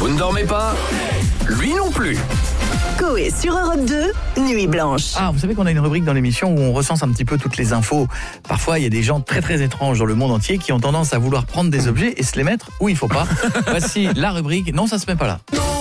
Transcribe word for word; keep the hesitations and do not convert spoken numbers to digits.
Vous ne dormez pas ? Lui non plus. Coé sur Europe deux, Nuit Blanche. Ah, vous savez qu'on a une rubrique dans l'émission où on recense un petit peu toutes les infos. Parfois, il y a des gens très très étranges dans le monde entier qui ont tendance à vouloir prendre des objets et se les mettre où il faut pas. Voici la rubrique. Non, ça se met pas là.